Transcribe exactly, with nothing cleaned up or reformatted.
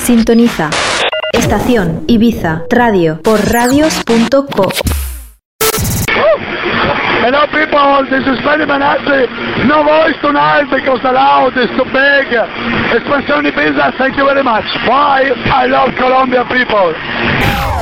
Sintoniza Estación Ibiza Radio por radios punto co. Hello people, this is Freddy Manassi. No voice tonight because the loud is too big. Espansione Ibiza, thank you very much. Bye. I love Colombia people.